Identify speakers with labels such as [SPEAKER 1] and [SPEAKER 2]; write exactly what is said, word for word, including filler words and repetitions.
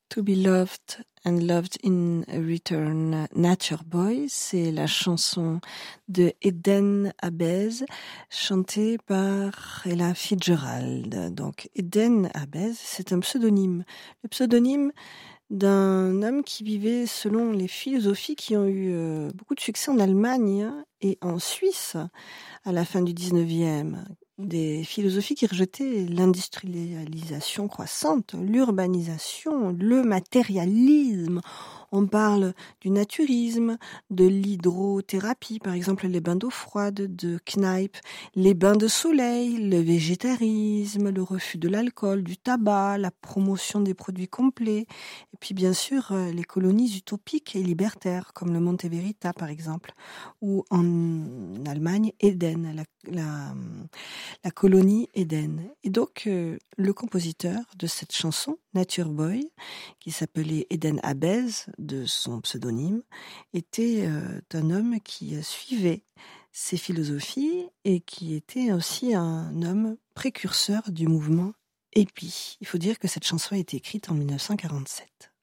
[SPEAKER 1] To be loved and loved in return, Nature Boy, c'est la chanson de Eden Ahbez, chantée par Ella Fitzgerald. Donc Eden Ahbez, c'est un pseudonyme. Le pseudonyme d'un homme qui vivait selon les philosophies qui ont eu euh, beaucoup de succès en Allemagne et en Suisse à la fin du dix-neuvième. Des philosophies qui rejetaient l'industrialisation croissante, l'urbanisation, le matérialisme. On parle du naturisme, de l'hydrothérapie, par exemple les bains d'eau froide, de Kneipp, les bains de soleil, le végétarisme, le refus de l'alcool, du tabac, la promotion des produits complets, et puis bien sûr les colonies utopiques et libertaires, comme le Monte Verita par exemple, ou en Allemagne, Eden, la, la, la colonie Eden. Et donc euh, le compositeur de cette chanson, Nature Boy, qui s'appelait Eden Ahbez, de son pseudonyme, était euh, un homme qui suivait ces philosophies et qui était aussi un homme précurseur du mouvement hippie. Il faut dire que cette chanson a été écrite en mille neuf cent quarante-sept.